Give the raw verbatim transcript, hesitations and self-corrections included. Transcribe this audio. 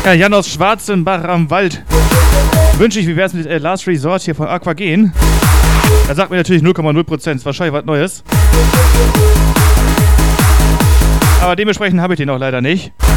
Ja, Jan aus Schwarzenbach am Wald. Wünsche ich, wie wär's mit äh, Last Resort hier von Aquagen? Er sagt mir natürlich null Komma null Prozent, ist wahrscheinlich was Neues. Aber dementsprechend habe ich den auch leider nicht.